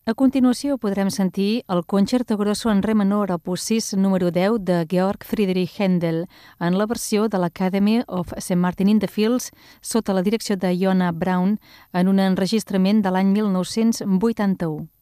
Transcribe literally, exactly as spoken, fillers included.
A continuació podrem sentir el Concerto Grosso en re menor opus sis número deu de Georg Friedrich Händel en la versió de l'Academy of Saint Martin in the Fields sota la direcció de Yonah Brown en un enregistrament de l'any mil nou-cents vuitanta-u.